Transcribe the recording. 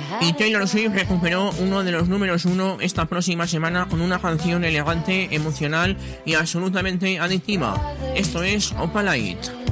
Y Taylor Swift recuperó uno de los números 1 esta próxima semana con una canción elegante, emocional y absolutamente adictiva. Esto es Opalite.